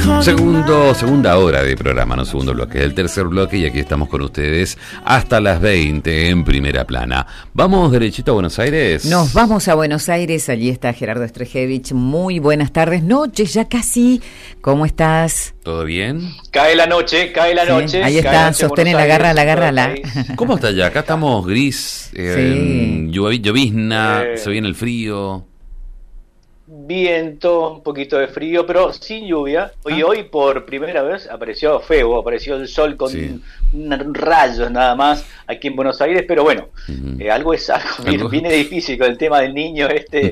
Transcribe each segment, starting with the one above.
Segunda hora de programa, no segundo bloque, el tercer bloque, y aquí estamos con ustedes hasta las 20 en Primera Plana. ¿Vamos derechito a Buenos Aires? Nos vamos a Buenos Aires, allí está Gerardo Strejevich. Muy buenas tardes, noches ya casi. ¿Cómo estás? ¿Todo bien? Cae la noche. Ahí está, sostén la garra. ¿Cómo está allá? Acá estamos gris, llovizna, se viene el frío. Viento, un poquito de frío, pero sin lluvia. Y hoy por primera vez apareció el sol con rayos nada más aquí en Buenos Aires, pero bueno, algo es algo. Viene difícil con el tema del niño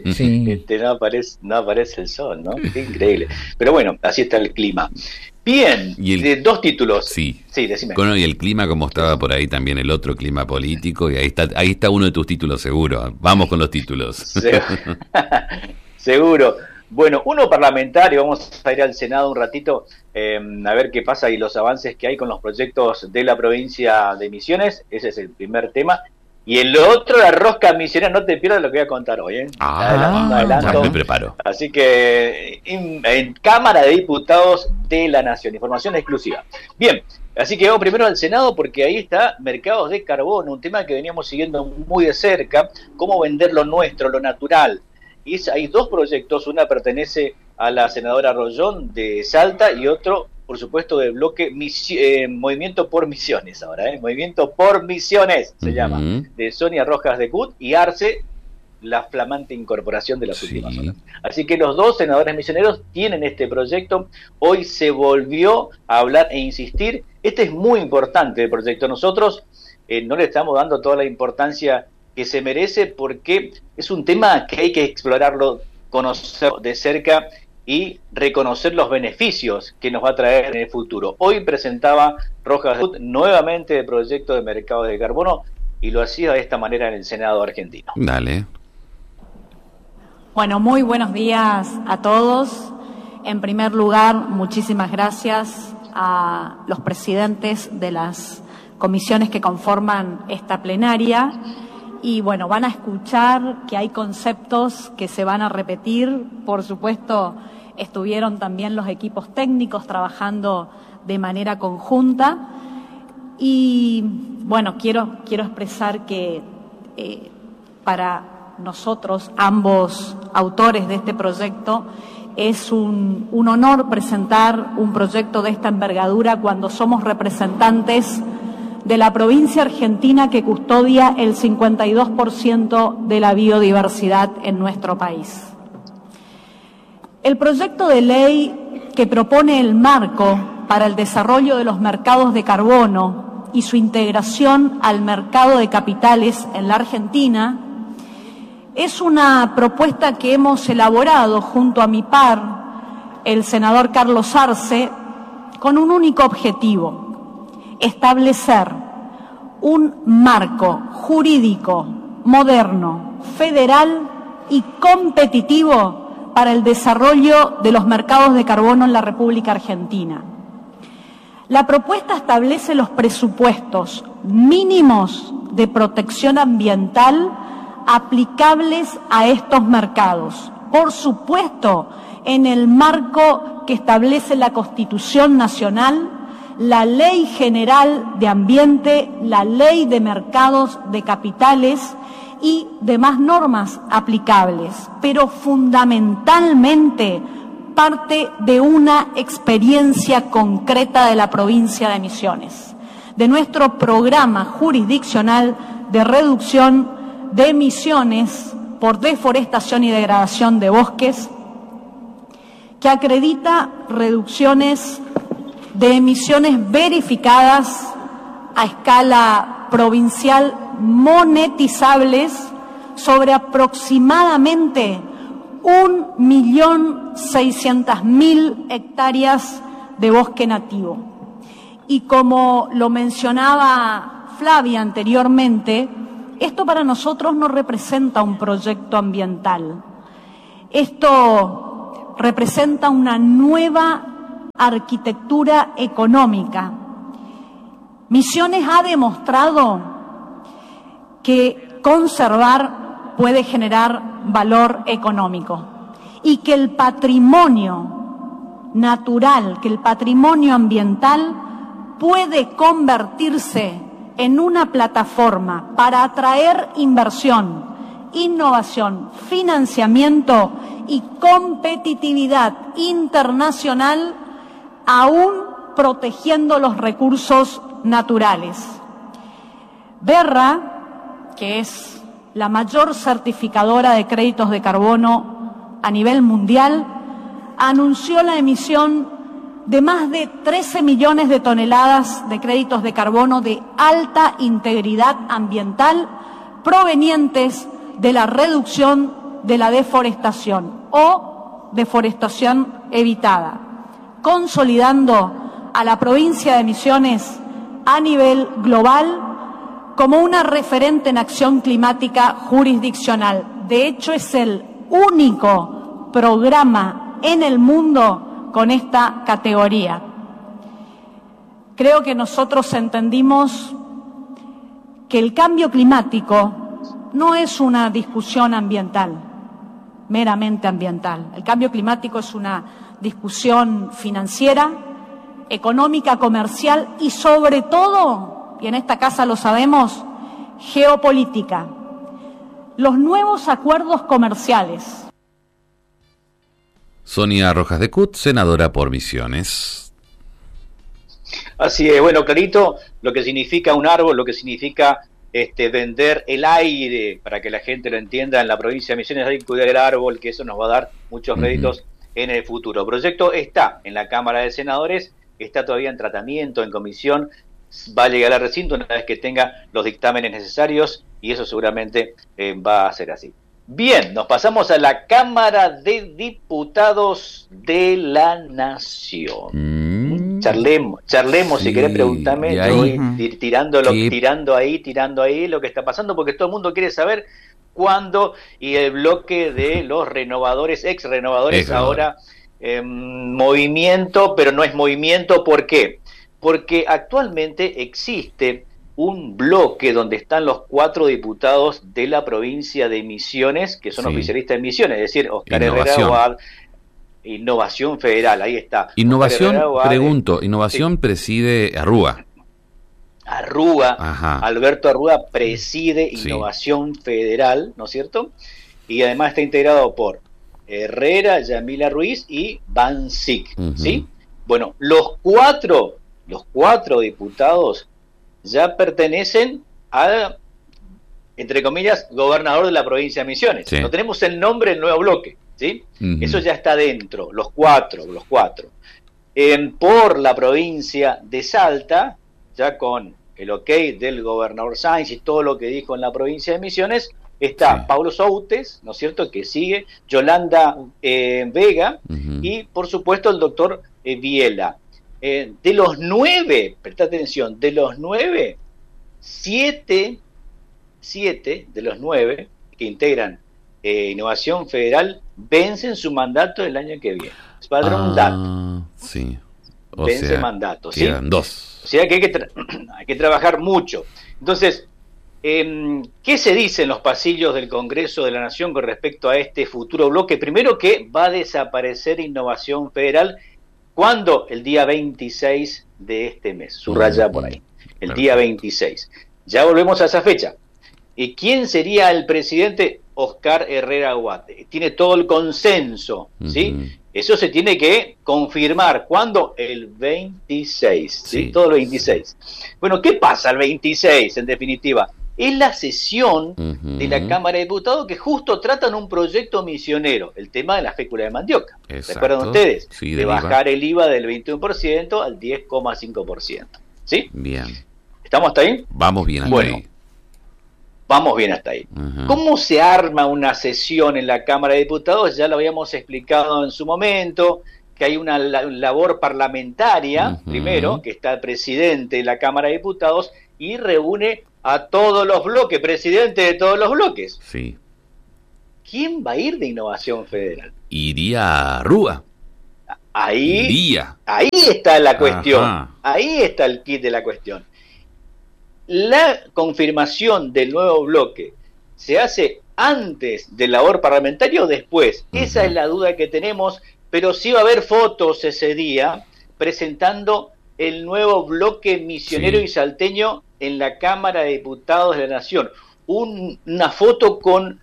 no aparece el sol, ¿no? Qué increíble. Pero bueno, así está el clima. Bien, dos títulos. Sí, decime. Bueno, y el clima, como estaba por ahí también el otro clima político, y ahí está uno de tus títulos seguro. Vamos con los títulos. Seguro. Bueno, uno parlamentario, vamos a ir al Senado un ratito a ver qué pasa y los avances que hay con los proyectos de la provincia de Misiones. Ese es el primer tema. Y el otro, la rosca misionera, no te pierdas lo que voy a contar hoy, ¿eh? Ya me preparo. Así que en Cámara de Diputados de la Nación, información exclusiva. Bien, así que vamos primero al Senado porque ahí está mercados de carbono, un tema que veníamos siguiendo muy de cerca, cómo vender lo nuestro, lo natural. Y hay dos proyectos, una pertenece a la senadora Rollón de Salta y otro, por supuesto, del bloque Movimiento por Misiones ahora, Movimiento por Misiones se llama, de Sonia Rojas de CUT y Arce, la flamante incorporación de las últimas horas. Así que los dos senadores misioneros tienen este proyecto, hoy se volvió a hablar e insistir, este es muy importante el proyecto, nosotros no le estamos dando toda la importancia que se merece porque es un tema que hay que explorarlo, conocer de cerca y reconocer los beneficios que nos va a traer en el futuro. Hoy presentaba Rojas nuevamente el proyecto de mercado de carbono y lo hacía de esta manera en el Senado argentino. Dale. Bueno, muy buenos días a todos. En primer lugar, muchísimas gracias a los presidentes de las comisiones que conforman esta plenaria. Y bueno, van a escuchar que hay conceptos que se van a repetir. Por supuesto, estuvieron también los equipos técnicos trabajando de manera conjunta. Y bueno, quiero expresar que para nosotros, ambos autores de este proyecto, es un honor presentar un proyecto de esta envergadura cuando somos representantes de la provincia argentina que custodia el 52% de la biodiversidad en nuestro país. El proyecto de ley que propone el marco para el desarrollo de los mercados de carbono y su integración al mercado de capitales en la Argentina es una propuesta que hemos elaborado junto a mi par, el senador Carlos Arce, con un único objetivo: establecer un marco jurídico moderno, federal y competitivo para el desarrollo de los mercados de carbono en la República Argentina. La propuesta establece los presupuestos mínimos de protección ambiental aplicables a estos mercados, por supuesto, en el marco que establece la Constitución Nacional, la Ley General de Ambiente, la Ley de Mercados de Capitales y demás normas aplicables, pero fundamentalmente parte de una experiencia concreta de la provincia de Misiones, de nuestro programa jurisdiccional de reducción de emisiones por deforestación y degradación de bosques, que acredita reducciones de emisiones verificadas a escala provincial monetizables sobre aproximadamente 1.600.000 hectáreas de bosque nativo. Y como lo mencionaba Flavia anteriormente, esto para nosotros no representa un proyecto ambiental. Esto representa una nueva arquitectura económica. Misiones ha demostrado que conservar puede generar valor económico y que el patrimonio natural, que el patrimonio ambiental puede convertirse en una plataforma para atraer inversión, innovación, financiamiento y competitividad internacional, aún protegiendo los recursos naturales. Verra, que es la mayor certificadora de créditos de carbono a nivel mundial, anunció la emisión de más de 13 millones de toneladas de créditos de carbono de alta integridad ambiental provenientes de la reducción de la deforestación o deforestación evitada, consolidando a la provincia de Misiones a nivel global como una referente en acción climática jurisdiccional. De hecho, es el único programa en el mundo con esta categoría. Creo que nosotros entendimos que el cambio climático no es una discusión ambiental, meramente ambiental. El cambio climático es una discusión financiera, económica, comercial y sobre todo, y en esta casa lo sabemos, geopolítica. Los nuevos acuerdos comerciales. Sonia Rojas de Cut, senadora por Misiones. Así es, bueno, clarito lo que significa un árbol, lo que significa vender el aire, para que la gente lo entienda. En la provincia de Misiones hay que cuidar el árbol, que eso nos va a dar muchos réditos en el futuro. El proyecto está en la Cámara de Senadores, está todavía en tratamiento, en comisión, va a llegar al recinto una vez que tenga los dictámenes necesarios, y eso seguramente va a ser así. Bien, nos pasamos a la Cámara de Diputados de la Nación. Charlemos, si querés preguntarme, tirando ahí lo que está pasando, porque todo el mundo quiere saber cuándo, y el bloque de los renovadores, ex renovadores, ahora movimiento, pero no es movimiento. ¿Por qué? Porque actualmente existe un bloque donde están los 4 diputados de la provincia de Misiones, que son oficialistas de Misiones, es decir, Oscar Herrera Aguad, Innovación Federal, ahí está. Innovación, pregunto, Innovación preside Arrúa. Ajá. Alberto Arrúa preside Innovación Federal, ¿no es cierto? Y además está integrado por Herrera, Yamila Ruiz y Van Sick, ¿sí? Bueno, los cuatro diputados ya pertenecen a, entre comillas, gobernador de la provincia de Misiones. No tenemos el nombre del nuevo bloque, ¿sí? Eso ya está dentro, los cuatro. Por la provincia de Salta, ya con el ok del gobernador Sáenz y todo lo que dijo en la provincia de Misiones, está Paulo Soutes, ¿no es cierto?, que sigue, Yolanda Vega y, por supuesto, el doctor Viela. De los 9, presta atención, de los 9, 7 de los 9 que integran Innovación Federal vencen su mandato el año que viene. Es padrón dato. Sí. Vence mandato, ¿sí? Quedan 2. O sea que hay que trabajar mucho. Entonces, ¿qué se dice en los pasillos del Congreso de la Nación con respecto a este futuro bloque? Primero, que va a desaparecer Innovación Federal. ¿Cuándo? El día 26 de este mes. Subraya por ahí. El día 26. Ya volvemos a esa fecha. ¿Y quién sería el presidente? Oscar Herrera Aguad. Tiene todo el consenso, ¿sí? Eso se tiene que confirmar. ¿Cuándo? El 26, ¿sí? Todo el 26. Bueno, ¿qué pasa el 26, en definitiva? Es la sesión de la Cámara de Diputados que justo tratan un proyecto misionero, el tema de la fécula de mandioca. ¿Recuerdan ustedes? Sí, de bajar el IVA del 21% al 10,5%. ¿Sí? Bien. ¿Estamos hasta ahí? Vamos bien hasta ahí. Vamos bien hasta ahí. ¿Cómo se arma una sesión en la Cámara de Diputados? Ya lo habíamos explicado en su momento, que hay una labor parlamentaria, primero, que está el presidente de la Cámara de Diputados y reúne a todos los bloques, presidente de todos los bloques. Sí. ¿Quién va a ir de Innovación Federal? Iría Arrúa. Ahí está la cuestión. Ajá. Ahí está el kit de la cuestión. La confirmación del nuevo bloque se hace antes del labor parlamentario o después. Esa es la duda que tenemos, pero sí va a haber fotos ese día presentando el nuevo bloque misionero y salteño en la Cámara de Diputados de la Nación. Una foto con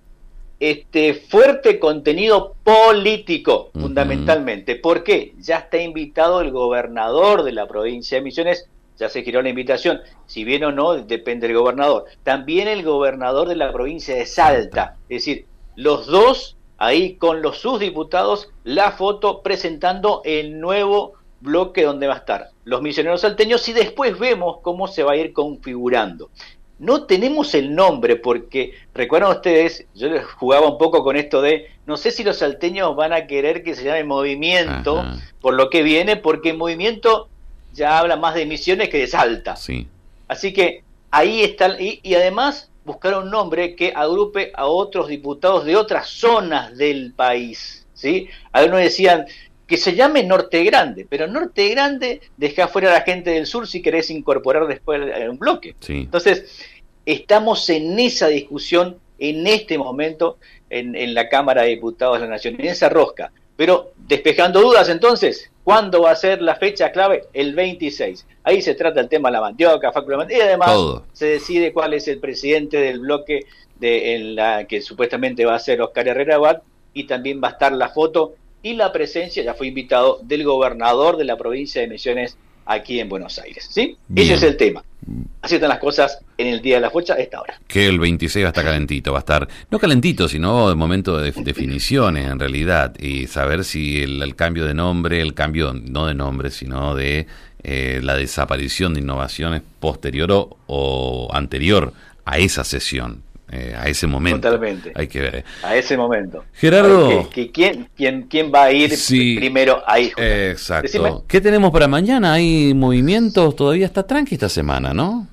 fuerte contenido político, fundamentalmente. ¿Por qué? Ya está invitado el gobernador de la provincia de Misiones, ya se giró la invitación, si bien o no, depende del gobernador. También el gobernador de la provincia de Salta, es decir, los dos ahí con sus diputados, la foto presentando el nuevo bloque donde va a estar los misioneros salteños, y después vemos cómo se va a ir configurando. No tenemos el nombre porque, recuerdan ustedes, yo les jugaba un poco con esto de, no sé si los salteños van a querer que se llame Movimiento, por lo que viene, porque Movimiento ya habla más de Misiones que de Salta. Sí. Así que ahí está, y además buscar un nombre que agrupe a otros diputados de otras zonas del país, ¿sí? Algunos decían que se llame Norte Grande, pero Norte Grande deja fuera a la gente del sur si querés incorporar después un bloque. Sí. Entonces, estamos en esa discusión en este momento en la Cámara de Diputados de la Nación, en esa rosca. Pero despejando dudas entonces, ¿cuándo va a ser la fecha clave? El 26. Ahí se trata el tema de la mandioca, y además se decide cuál es el presidente del bloque en la que supuestamente va a ser Oscar Herrera Abad, y también va a estar la foto y la presencia, ya fue invitado, del gobernador de la provincia de Misiones aquí en Buenos Aires, ¿sí? Bien. Ese es el tema. Así están las cosas en el día de la fecha a esta hora. Que el 26 va a estar calentito, va a estar, no calentito, sino de momento de definiciones en realidad, y saber si el cambio de nombre, el cambio no de nombre, sino de la desaparición de innovaciones posterior o anterior a esa sesión. A ese momento. Totalmente. Hay que ver. A ese momento. Gerardo. ¿Quién va a ir primero ahí? Exacto. Decime. ¿Qué tenemos para mañana? ¿Hay movimientos? Todavía está tranqui esta semana, ¿no?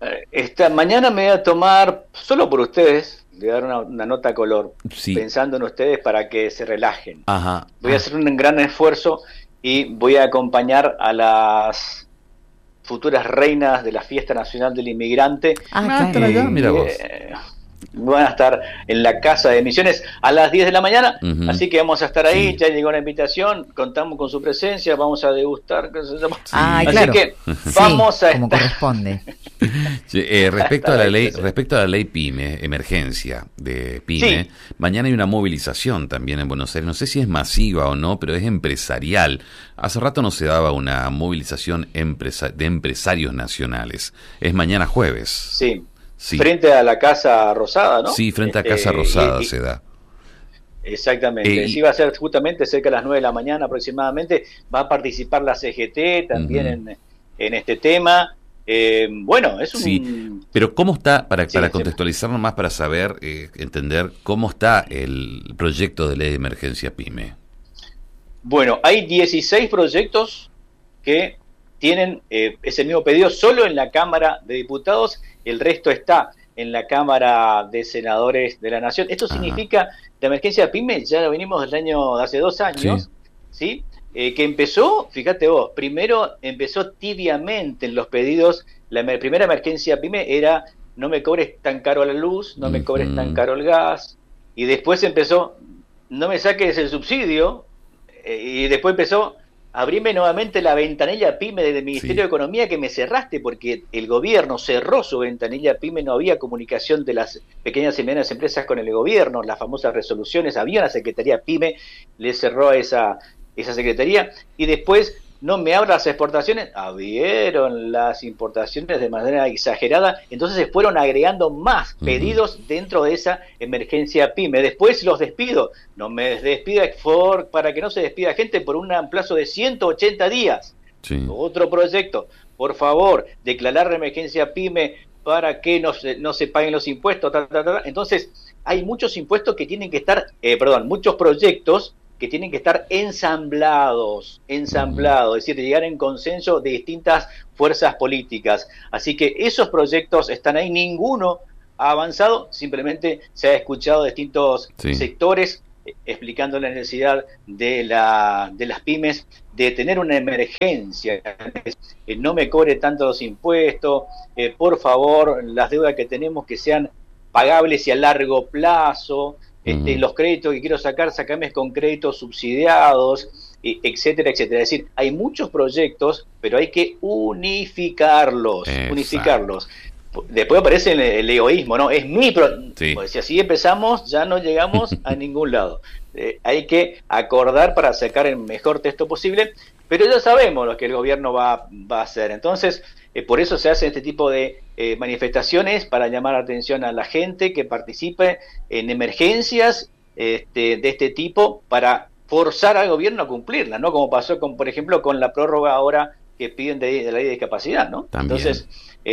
Mañana me voy a tomar, solo por ustedes, le voy a dar una nota a color, pensando en ustedes para que se relajen. Ajá. Voy a hacer un gran esfuerzo y voy a acompañar a las futuras reinas de la Fiesta Nacional del Inmigrante. Mira vos. Van a estar en la Casa de Misiones a las 10 de la mañana, así que vamos a estar ahí, ya llegó la invitación, contamos con su presencia, vamos a degustar, así claro. Que vamos a como estar... corresponde. Respecto a la ley PYME, emergencia de PYME, mañana hay una movilización también en Buenos Aires, no sé si es masiva o no, pero es empresarial. Hace rato no se daba una movilización de empresarios nacionales, es mañana jueves. Sí. Frente a la Casa Rosada, ¿no? Sí, frente a Casa Rosada se da. Exactamente. Sí, va a ser justamente cerca de las 9 de la mañana aproximadamente. Va a participar la CGT también en este tema. Bueno, es un... Sí, pero ¿cómo está, para contextualizarnos más, para saber, entender cómo está el proyecto de ley de emergencia PYME? Bueno, hay 16 proyectos que tienen ese mismo pedido solo en la Cámara de Diputados, el resto está en la Cámara de Senadores de la Nación. Esto significa, la emergencia PYME ya lo venimos del año de hace 2 años, ¿sí? Que empezó, fíjate vos, primero empezó tibiamente en los pedidos. La primera emergencia PYME era: no me cobres tan caro la luz, no me cobres tan caro el gas, y después empezó: no me saques el subsidio, y después empezó: abrime nuevamente la ventanilla PYME del Ministerio de Economía que me cerraste, porque el gobierno cerró su ventanilla PYME, no había comunicación de las pequeñas y medianas empresas con el gobierno, las famosas resoluciones, había una secretaría PYME, le cerró a esa secretaría, y después: no me abran las exportaciones, abrieron las importaciones de manera exagerada, entonces se fueron agregando más pedidos dentro de esa emergencia PYME. Después los despidos, no me despida para que no se despida gente por un plazo de 180 días. Otro proyecto: por favor, declarar la emergencia PYME para que no se paguen los impuestos, Entonces, hay muchos impuestos que tienen que estar, muchos proyectos que tienen que estar ensamblados, es decir, llegar en consenso de distintas fuerzas políticas. Así que esos proyectos están ahí, ninguno ha avanzado, simplemente se ha escuchado distintos sectores explicando la necesidad de las pymes de tener una emergencia, no me cobre tanto los impuestos, por favor, las deudas que tenemos que sean pagables y a largo plazo. los créditos que quiero sacar, sacame con créditos subsidiados, etcétera, etcétera. Es decir, hay muchos proyectos, pero hay que unificarlos. Después aparece el egoísmo, ¿no? Es mi pues si así empezamos, ya no llegamos a ningún lado. Hay que acordar para sacar el mejor texto posible, pero ya sabemos lo que el gobierno va a hacer. Entonces, por eso se hacen este tipo de manifestaciones, para llamar la atención a la gente que participe en emergencias de este tipo, para forzar al gobierno a cumplirla, ¿no? Como pasó, por ejemplo, con la prórroga ahora que piden de la ley de discapacidad, ¿no? También. Entonces,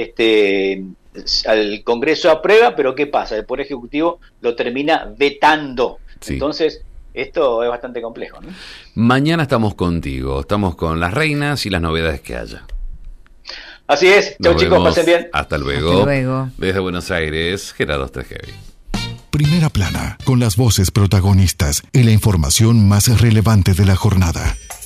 al Congreso aprueba, pero ¿qué pasa? El Poder Ejecutivo lo termina vetando. Sí. Entonces, esto es bastante complejo, ¿no? Mañana estamos contigo, estamos con las reinas y las novedades que haya. Así es. Chau, chicos, pasen bien. Hasta luego. Desde Buenos Aires, Gerardo Estrejevi. Primera Plana, con las voces protagonistas y la información más relevante de la jornada.